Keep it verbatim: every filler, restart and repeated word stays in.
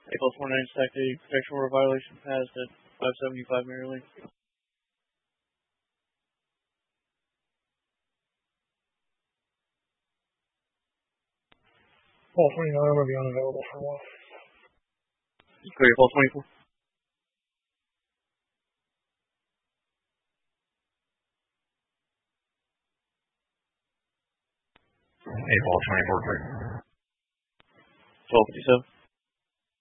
April twenty-ninth, stack a protection order violation passed at five seventy-five Maryland. Paul twenty-nine will be unavailable for a while. Clear, Paul twenty-four. April twenty-four, clear. twelve fifty-seven.